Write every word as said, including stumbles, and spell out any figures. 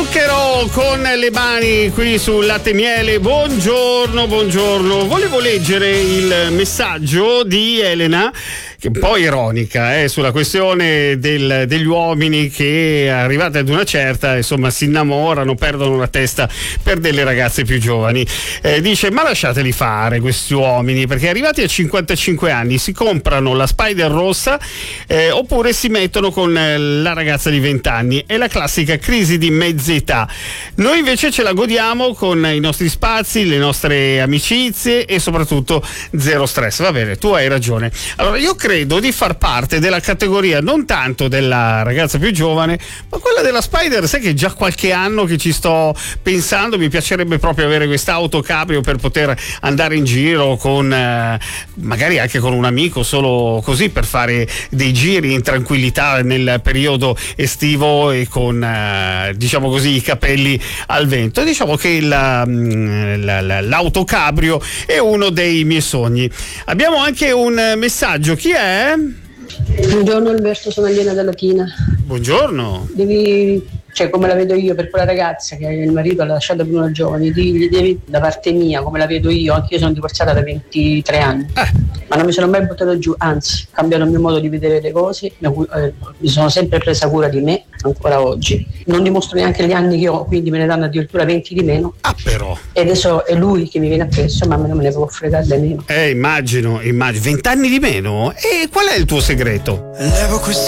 Zucchero con le mani qui sul Latte e Miele. Buongiorno, buongiorno. Volevo leggere il messaggio di Elena, che è un po' ironica, eh, sulla questione del, degli uomini che, arrivati ad una certa, insomma, si innamorano, perdono la testa per delle ragazze più giovani. Eh, dice: ma lasciateli fare questi uomini, perché arrivati a cinquantacinque anni si comprano la Spider rossa eh, oppure si mettono con eh, la ragazza di venti anni. È la classica crisi di mezza età. Noi invece ce la godiamo con i nostri spazi, le nostre amicizie e soprattutto zero stress. Va bene, tu hai ragione. Allora, io credo di far parte della categoria non tanto della ragazza più giovane, ma quella della Spider. Sai che già qualche anno che ci sto pensando, mi piacerebbe proprio avere quest'auto cabrio per poter andare in giro con eh, magari anche con un amico, solo così per fare dei giri in tranquillità nel periodo estivo e con eh, diciamo così i capelli al vento. Diciamo che la, la, la, l'auto cabrio è uno dei miei sogni. Abbiamo anche un messaggio. Chi è? Buongiorno Alberto, sono Elena da Latina. Buongiorno. Devi, cioè come la vedo io per quella ragazza che il marito ha lasciato per una giovane, digli, devi, da parte mia, come la vedo io, anche io sono divorziata da ventitré anni, eh. ma non mi sono mai buttata giù, anzi, ho cambiato il mio modo di vedere le cose, mi, eh, mi sono sempre presa cura di me, ancora oggi. Non dimostro neanche gli anni che ho, quindi me ne danno addirittura venti di meno. Ah, però. E adesso è lui che mi viene appresso, ma a me non me ne può fregare da meno. Eh, immagino, immagino. venti anni di meno? E qual è il tuo segreto? Levo questi